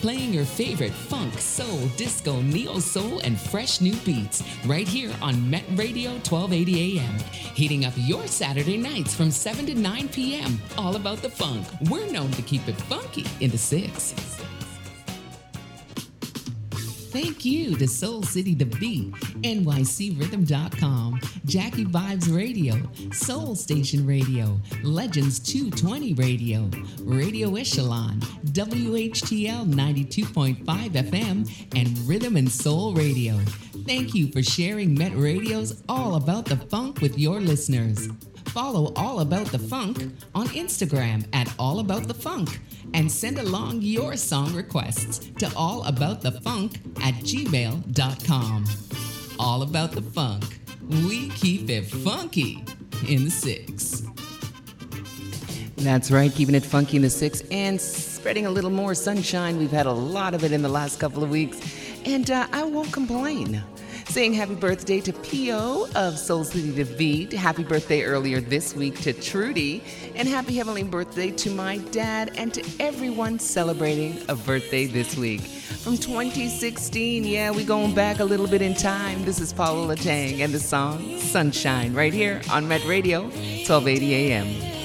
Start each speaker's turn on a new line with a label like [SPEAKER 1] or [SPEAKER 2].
[SPEAKER 1] playing your favorite funk, soul, disco, neo soul, and fresh new beats right here on Met Radio 1280 AM. Heating up your Saturday nights from 7 to 9 p.m. All about the funk. We're known to keep it funky in the 6. Thank you to Soul City The Beat, NYCRhythm.com, Jackie Vibes Radio, Soul Station Radio, Legends 220 Radio, Radio Echelon, WHTL 92.5 FM, and Rhythm and Soul Radio. Thank you for sharing Met Radio's All About the Funk with your listeners. Follow All About the Funk on Instagram at All About the Funk and send along your song requests to allaboutthefunk@gmail.com. All About the Funk. We keep it funky in the 6.
[SPEAKER 2] That's right, keeping it funky in the 6 and spreading a little more sunshine. We've had a lot of it in the last couple of weeks, and I won't complain. Saying happy birthday to P.O. of Soul City The Beat. Happy birthday earlier this week to Trudy. And happy heavenly birthday to my dad and to everyone celebrating a birthday this week. From 2016, yeah, we're going back a little bit in time. This is Paula Latang and the song Sunshine right here on Met Radio, 1280 AM.